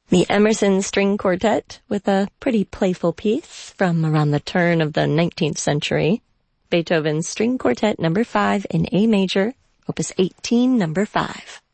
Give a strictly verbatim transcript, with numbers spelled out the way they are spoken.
The Emerson String Quartet with a pretty playful piece from around the turn of the nineteenth century. Beethoven's String Quartet number five in A major, opus eighteen, number five.